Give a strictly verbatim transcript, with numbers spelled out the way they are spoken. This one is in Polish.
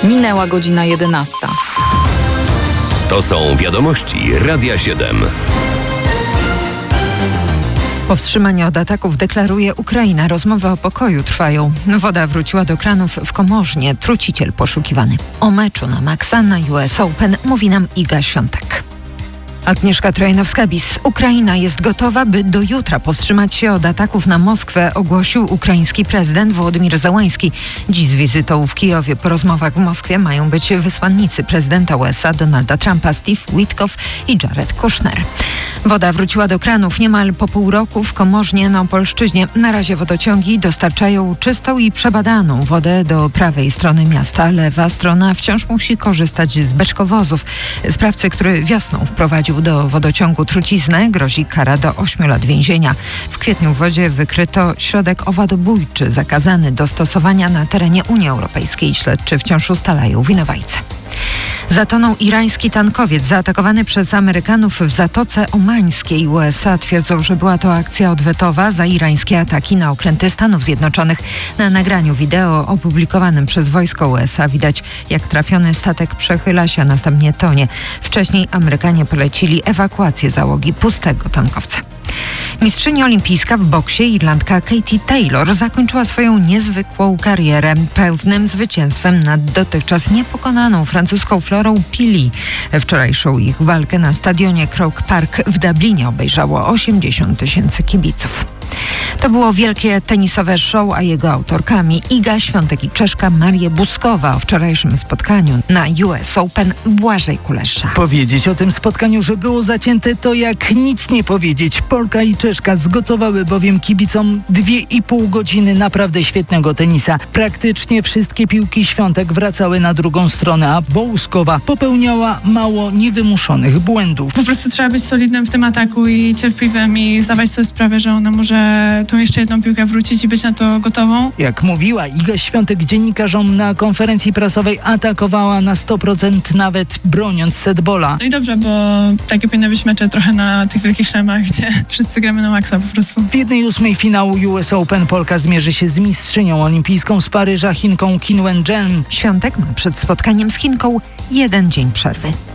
Minęła godzina jedenasta. To są wiadomości Radia siedem. Powstrzymanie od ataków deklaruje Ukraina. Rozmowy o pokoju trwają. Woda wróciła do kranów w Komorznie. Truciciel poszukiwany. O meczu na maksa na U S Open mówi nam Iga Świątek. Agnieszka Trojanowska-Bis. Ukraina jest gotowa, by do jutra powstrzymać się od ataków na Moskwę, ogłosił ukraiński prezydent Wołodymyr Zełański. Dziś z wizytą w Kijowie po rozmowach w Moskwie mają być wysłannicy prezydenta U S A Donalda Trumpa, Steve Witkoff i Jared Kushner. Woda wróciła do kranów niemal po pół roku w Komorznie na Opolszczyźnie. Na razie wodociągi dostarczają czystą i przebadaną wodę do prawej strony miasta. Lewa strona wciąż musi korzystać z beczkowozów. Sprawcy, który wiosną wprowadził do wodociągu truciznę, grozi kara do ośmiu lat więzienia. W kwietniu w wodzie wykryto środek owadobójczy zakazany do stosowania na terenie Unii Europejskiej. Śledczy wciąż ustalają winowajcę. Zatonął irański tankowiec zaatakowany przez Amerykanów w Zatoce Omańskiej. U S A twierdzą, że była to akcja odwetowa za irańskie ataki na okręty Stanów Zjednoczonych. Na nagraniu wideo opublikowanym przez wojsko U S A widać, jak trafiony statek przechyla się, a następnie tonie. Wcześniej Amerykanie polecili ewakuację załogi pustego tankowca. Mistrzyni olimpijska w boksie Irlandka Katie Taylor zakończyła swoją niezwykłą karierę pełnym zwycięstwem nad dotychczas niepokonaną francuską Florą Pili. Wczorajszą ich walkę na stadionie Croke Park w Dublinie obejrzało osiemdziesiąt tysięcy kibiców. To było wielkie tenisowe show, a jego autorkami Iga Świątek i Czeszka Maria Buzkowa. O wczorajszym spotkaniu na U S Open Błażej Kulesza. Powiedzieć o tym spotkaniu, że było zacięte, to jak nic nie powiedzieć. Polka i Czeszka zgotowały bowiem kibicom dwie i pół godziny naprawdę świetnego tenisa. Praktycznie wszystkie piłki Świątek wracały na drugą stronę, a Buzkowa popełniała mało niewymuszonych błędów. Po prostu trzeba być solidnym w tym ataku i cierpliwym i zdawać sobie sprawę, że ona może tą jeszcze jedną piłkę wrócić i być na to gotową. Jak mówiła Iga Świątek dziennikarzom na konferencji prasowej, atakowała na sto procent, nawet broniąc setbola. No i dobrze, bo takie powinny być mecze trochę na tych wielkich szlemach, gdzie wszyscy gramy na maksa po prostu. W jednej ósmej finału U S Open Polka zmierzy się z mistrzynią olimpijską z Paryża, Chinką Qin Wenjuan. Świątek ma przed spotkaniem z Chinką jeden dzień przerwy.